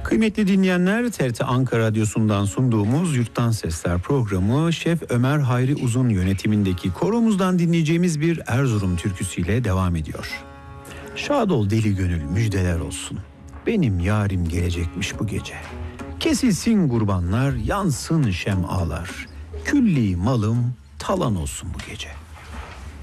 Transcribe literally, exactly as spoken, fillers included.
Kıymetli dinleyenler, T R T Ankara Radyosu'ndan sunduğumuz Yurttan Sesler programı Şef Ömer Hayri Uzun yönetimindeki koromuzdan dinleyeceğimiz bir Erzurum türküsüyle devam ediyor. Şad ol deli gönül, müjdeler olsun. Benim yarim gelecekmiş bu gece. Kesilsin kurbanlar, yansın şem'alar. Külli malım talan olsun bu gece.